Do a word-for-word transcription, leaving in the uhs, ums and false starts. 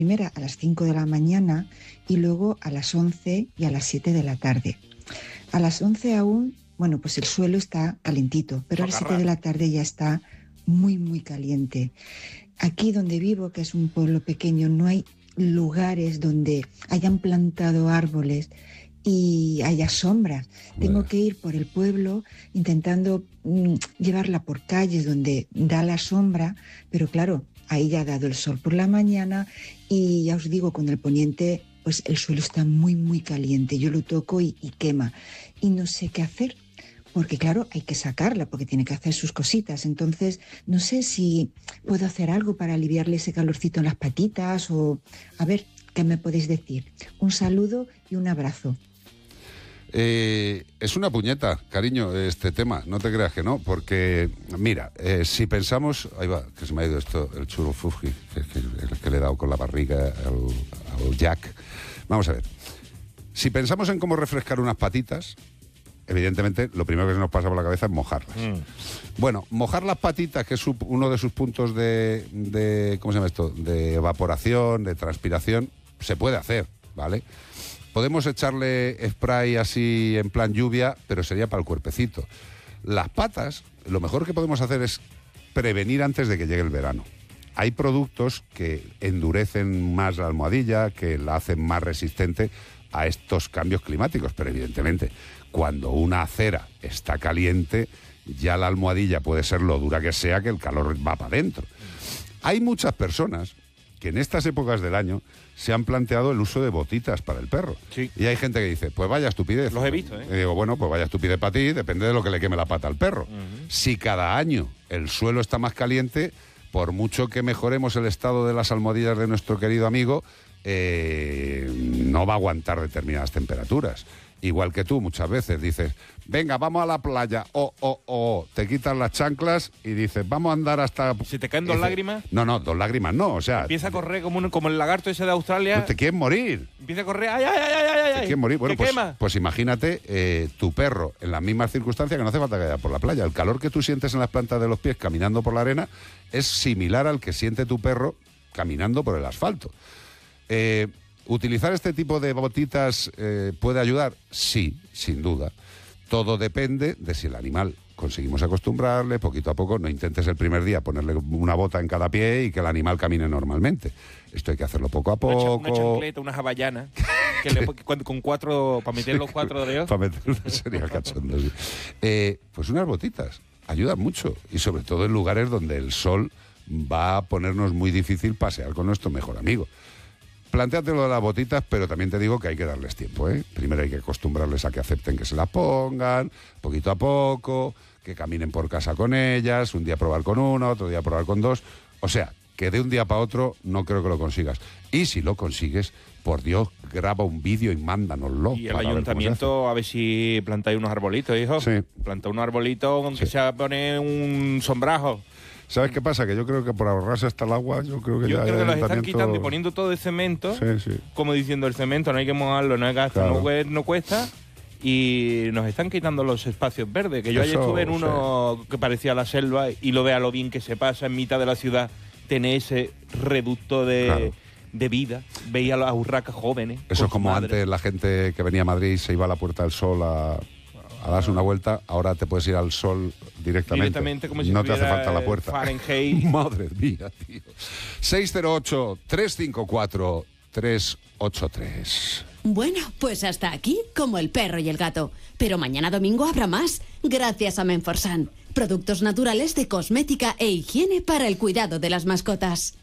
primera a las cinco de la mañana y luego a las once y a las siete de la tarde. A las once aún, bueno, pues el suelo está calentito, pero a las siete de la tarde ya está muy, muy caliente. Aquí donde vivo, que es un pueblo pequeño, no hay lugares donde hayan plantado árboles y haya sombras. Tengo que ir por el pueblo intentando mmm, llevarla por calles donde da la sombra, pero claro, ahí ya ha dado el sol por la mañana y ya os digo, con el poniente, pues el suelo está muy, muy caliente. Yo lo toco y, y quema. Y no sé qué hacer, porque claro, hay que sacarla, porque tiene que hacer sus cositas. Entonces, no sé si puedo hacer algo para aliviarle ese calorcito en las patitas o... A ver, ¿qué me podéis decir? Un saludo y un abrazo. Eh, es una puñeta, cariño, este tema, no te creas que no, porque, mira, eh, si pensamos... Ahí va, que se me ha ido esto, el churro fuji, que, que, que le he dado con la barriga al, al Jack. Vamos a ver. Si pensamos en cómo refrescar unas patitas, evidentemente, lo primero que se nos pasa por la cabeza es mojarlas. Mm. Bueno, mojar las patitas, que es su, uno de sus puntos de, de... ¿Cómo se llama esto? De evaporación, de transpiración, se puede hacer, ¿vale? Podemos echarle spray así en plan lluvia, pero sería para el cuerpecito. Las patas, lo mejor que podemos hacer es prevenir antes de que llegue el verano. Hay productos que endurecen más la almohadilla, que la hacen más resistente a estos cambios climáticos, pero evidentemente, cuando una acera está caliente, ya la almohadilla puede ser lo dura que sea, que el calor va para adentro. Hay muchas personas que en estas épocas del año se han planteado el uso de botitas para el perro. Sí. Y hay gente que dice, pues vaya estupidez. Los he visto, ¿eh? Y digo, bueno, pues vaya estupidez para ti, depende de lo que le queme la pata al perro. Uh-huh. Si cada año el suelo está más caliente, por mucho que mejoremos el estado de las almohadillas de nuestro querido amigo, eh, no va a aguantar determinadas temperaturas. Igual que tú muchas veces dices, venga, vamos a la playa, o, o, o, te quitas las chanclas y dices, vamos a andar hasta... ¿Si te caen dos Dice, lágrimas? No, no, dos lágrimas no, o sea... Empieza a correr como, un, como el lagarto ese de Australia... No, te quieres morir. Empieza a correr, ¡ay, ay, ay, ay, ay! Te quieres morir. Bueno, ¿Qué pues, quema? pues imagínate eh, tu perro en las mismas circunstancias, que no hace falta que vaya por la playa. El calor que tú sientes en las plantas de los pies caminando por la arena es similar al que siente tu perro caminando por el asfalto. Eh... ¿Utilizar este tipo de botitas eh, puede ayudar? Sí, sin duda. Todo depende de si el animal conseguimos acostumbrarle poquito a poco. No intentes el primer día ponerle una bota en cada pie y que el animal camine normalmente. Esto hay que hacerlo poco a poco. Una, cha- una chancleta, unas havallanas, que le, con, con cuatro, para meter los cuatro dedos. Para meterlo sería cachondo, sí. Eh, pues unas botitas ayudan mucho. Y sobre todo en lugares donde el sol va a ponernos muy difícil pasear con nuestro mejor amigo. Plantéate lo de las botitas, pero también te digo que hay que darles tiempo, ¿eh? Primero hay que acostumbrarles a que acepten que se las pongan, poquito a poco, que caminen por casa con ellas, un día probar con una, otro día probar con dos. O sea, que de un día para otro no creo que lo consigas. Y si lo consigues, por Dios, graba un vídeo y mándanoslo. Y el ayuntamiento, a ver si plantáis unos arbolitos, hijo. Sí. Planta un arbolito, aunque Sí. sea poner un sombrajo. ¿Sabes qué pasa? Que yo creo que por ahorrarse hasta el agua, yo creo que Yo ya creo que el los están ayuntamiento... quitando y poniendo todo de cemento, Sí, sí. como diciendo el cemento no hay que mojarlo, no hay gasto, Claro. no, cue- no cuesta, y nos están quitando los espacios verdes, que yo ayer Eso, estuve en uno que parecía la selva y lo vea lo bien que se pasa en mitad de la ciudad, tener ese reducto de, Claro. de vida, veía a las urracas jóvenes. Eso con es como su madre. antes la gente que venía a Madrid se iba a la Puerta del Sol a, a darse una vuelta, ahora te puedes ir al sol directamente. Directamente, como si no te hace tuviera falta la puerta. Fahrenheit. Madre mía, tío. seis cero ocho, tres cinco cuatro, tres ocho tres. Bueno, pues hasta aquí, como el perro y el gato. Pero mañana domingo habrá más, gracias a Menforsan. Productos naturales de cosmética e higiene para el cuidado de las mascotas.